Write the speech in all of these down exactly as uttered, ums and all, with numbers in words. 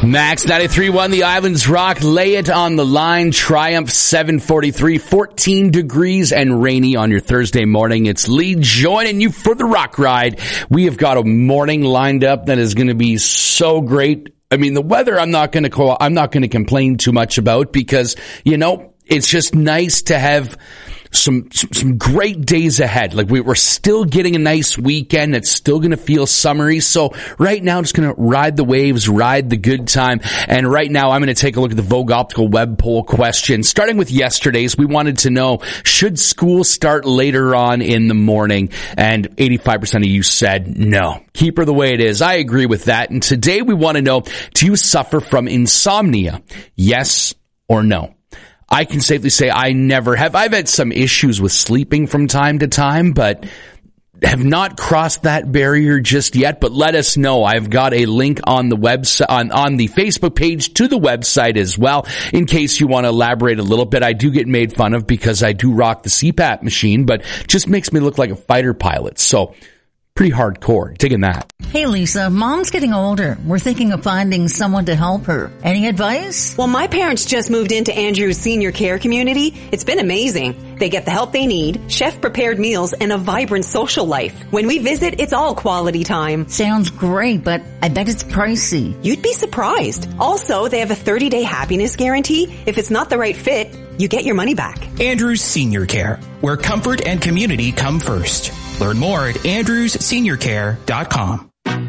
Max ninety-three point one, the Islands Rock. Lay it on the line. Triumph seven forty-three, fourteen degrees and rainy on your Thursday morning. It's Lee joining you for the rock ride. We have got a morning lined up that is going to be so great. I mean, the weather I'm not going to call, I'm not going to complain too much about because, you know, it's just nice to have Some, some some great days ahead. Like we, we're still getting a nice weekend. It's still going to feel summery. So right now, I'm just going to ride the waves, ride the good time. And right now, I'm going to take a look at the Vogue Optical web poll question. Starting with yesterday's, we wanted to know, should school start later on in the morning? And eighty-five percent of you said no. Keep her the way it is. I agree with that. And today, we want to know, do you suffer from insomnia? Yes or no? I can safely say I never have. I've had some issues with sleeping from time to time, but have not crossed that barrier just yet. But let us know. I've got a link on the website, on, on the Facebook page to the website as well, in case you want to elaborate a little bit. I do get made fun of because I do rock the C PAP machine, but just makes me look like a fighter pilot. So pretty hardcore. Digging that. Hey, Lisa, Mom's getting older. We're thinking of finding someone to help her. Any advice? Well, my parents just moved into Andrew's senior care community. It's been amazing. They get the help they need, chef-prepared meals, and a vibrant social life. When we visit, it's all quality time. Sounds great, but I bet it's pricey. You'd be surprised. Also, they have a thirty-day happiness guarantee. If it's not the right fit, you get your money back. Andrews Senior Care, where comfort and community come first. Learn more at andrews senior care dot com.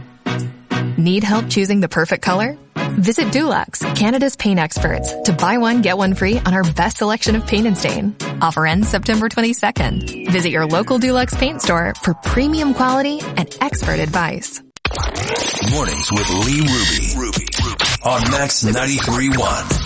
Need help choosing the perfect color? Visit Dulux, Canada's paint experts, to buy one, get one free on our best selection of paint and stain. Offer ends September twenty-second. Visit your local Dulux paint store for premium quality and expert advice. Mornings with Lee Ruby. Ruby. Ruby. On Max ninety-three point one.